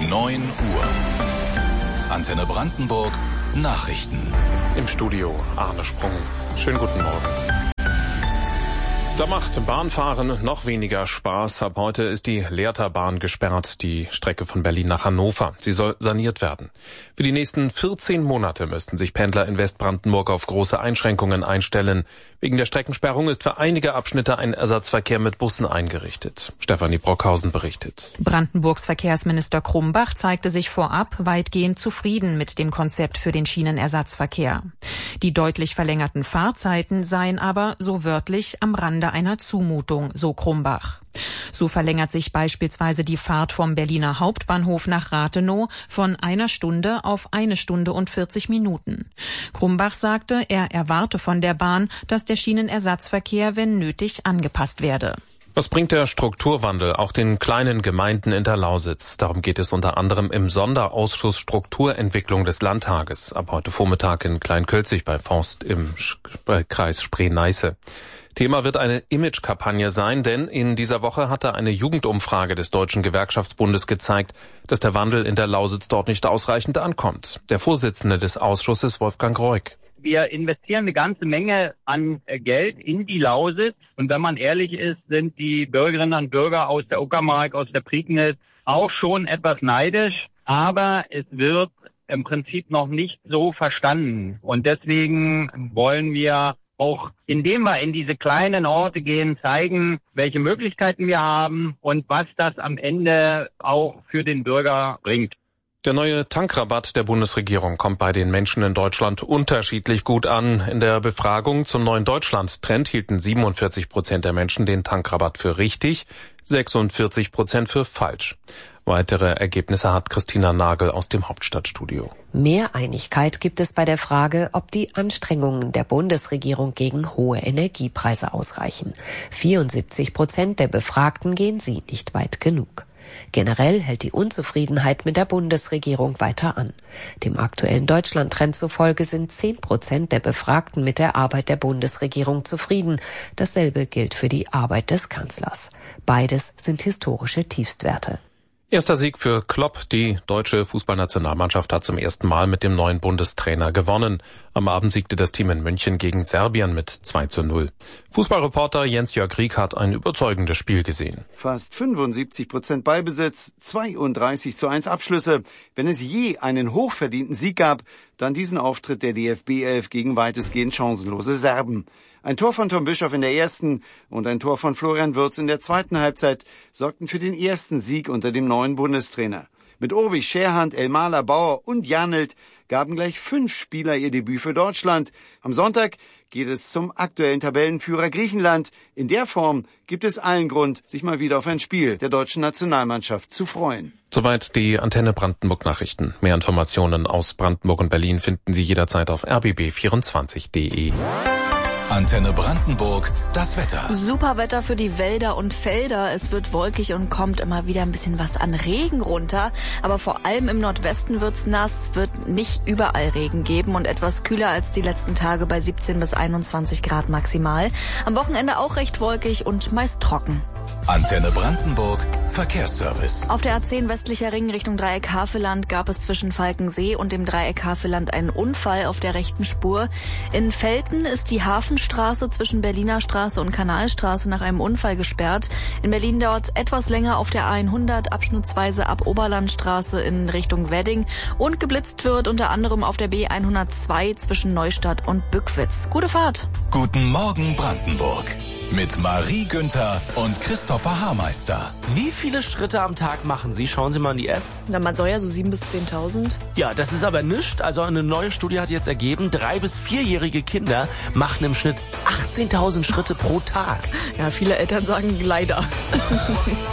9 Uhr. Antenne Brandenburg Nachrichten. Im Studio Arne Sprung. Schönen guten Morgen. Da macht Bahnfahren noch weniger Spaß. Ab heute ist die Lehrterbahn gesperrt, die Strecke von Berlin nach Hannover. Sie soll saniert werden. Für die nächsten 14 Monate müssten sich Pendler in Westbrandenburg auf große Einschränkungen einstellen. Wegen der Streckensperrung ist für einige Abschnitte ein Ersatzverkehr mit Bussen eingerichtet. Stefanie Brockhausen berichtet. Brandenburgs Verkehrsminister Krumbach zeigte sich vorab weitgehend zufrieden mit dem Konzept für den Schienenersatzverkehr. Die deutlich verlängerten Fahrzeiten seien aber, so wörtlich, am Rande einer Zumutung, so Krumbach. So verlängert sich beispielsweise die Fahrt vom Berliner Hauptbahnhof nach Rathenow von 1 Stunde auf 1 Stunde und 40 Minuten. Krumbach sagte, er erwarte von der Bahn, dass der Schienenersatzverkehr, wenn nötig, angepasst werde. Was bringt der Strukturwandel auch den kleinen Gemeinden in der Lausitz? Darum geht es unter anderem im Sonderausschuss Strukturentwicklung des Landtages. Ab heute Vormittag in Kleinkölzig bei Forst im Kreis Spree-Neiße. Thema wird eine Imagekampagne sein, denn in dieser Woche hatte eine Jugendumfrage des Deutschen Gewerkschaftsbundes gezeigt, dass der Wandel in der Lausitz dort nicht ausreichend ankommt. Der Vorsitzende des Ausschusses, Wolfgang Reuk. Wir investieren eine ganze Menge an Geld in die Lausitz. Und wenn man ehrlich ist, sind die Bürgerinnen und Bürger aus der Uckermark, aus der Prignitz auch schon etwas neidisch. Aber es wird im Prinzip noch nicht so verstanden. Und deswegen wollen wir auch, indem wir in diese kleinen Orte gehen, zeigen, welche Möglichkeiten wir haben und was das am Ende auch für den Bürger bringt. Der neue Tankrabatt der Bundesregierung kommt bei den Menschen in Deutschland unterschiedlich gut an. In der Befragung zum neuen Deutschland-Trend hielten 47% der Menschen den Tankrabatt für richtig, 46% für falsch. Weitere Ergebnisse hat Christina Nagel aus dem Hauptstadtstudio. Mehr Einigkeit gibt es bei der Frage, ob die Anstrengungen der Bundesregierung gegen hohe Energiepreise ausreichen. 74% der Befragten gehen sie nicht weit genug. Generell hält die Unzufriedenheit mit der Bundesregierung weiter an. Dem aktuellen Deutschland-Trend zufolge sind 10% der Befragten mit der Arbeit der Bundesregierung zufrieden. Dasselbe gilt für die Arbeit des Kanzlers. Beides sind historische Tiefstwerte. Erster Sieg für Klopp. Die deutsche Fußballnationalmannschaft hat zum ersten Mal mit dem neuen Bundestrainer gewonnen. Am Abend siegte das Team in München gegen Serbien mit 2:0. Fußballreporter Jens-Jörg Rieck hat ein überzeugendes Spiel gesehen. Fast 75% Ballbesitz, 32:1 Abschlüsse. Wenn es je einen hochverdienten Sieg gab, dann diesen Auftritt der DFB-11 gegen weitestgehend chancenlose Serben. Ein Tor von Tom Bischoff in der ersten und ein Tor von Florian Wirtz in der zweiten Halbzeit sorgten für den ersten Sieg unter dem neuen Bundestrainer. Mit Urbi, Scherhand, Elmaler, Bauer und Janelt gaben gleich 5 Spieler ihr Debüt für Deutschland. Am Sonntag geht es zum aktuellen Tabellenführer Griechenland. In der Form gibt es allen Grund, sich mal wieder auf ein Spiel der deutschen Nationalmannschaft zu freuen. Soweit die Antenne Brandenburg Nachrichten. Mehr Informationen aus Brandenburg und Berlin finden Sie jederzeit auf rbb24.de. Antenne Brandenburg, das Wetter. Super Wetter für die Wälder und Felder. Es wird wolkig und kommt immer wieder ein bisschen was an Regen runter. Aber vor allem im Nordwesten wird's nass, wird nicht überall Regen geben und etwas kühler als die letzten Tage bei 17 bis 21 Grad maximal. Am Wochenende auch recht wolkig und meist trocken. Antenne Brandenburg, Verkehrsservice. Auf der A10 westlicher Ring Richtung Dreieck Havelland gab es zwischen Falkensee und dem Dreieck Havelland einen Unfall auf der rechten Spur. In Velten ist die Hafenstraße zwischen Berliner Straße und Kanalstraße nach einem Unfall gesperrt. In Berlin dauert es etwas länger auf der A100 abschnittsweise ab Oberlandstraße in Richtung Wedding und geblitzt wird unter anderem auf der B102 zwischen Neustadt und Bückwitz. Gute Fahrt. Guten Morgen Brandenburg. Mit Marie Günther und Christopher Haarmeister. Wie viele Schritte am Tag machen Sie? Schauen Sie mal in die App. Na, man soll ja so 7.000 bis 10.000. Ja, das ist aber nichts. Also eine neue Studie hat jetzt ergeben, 3- bis 4-jährige Kinder machen im Schnitt 18.000 Schritte pro Tag. Ja, viele Eltern sagen leider.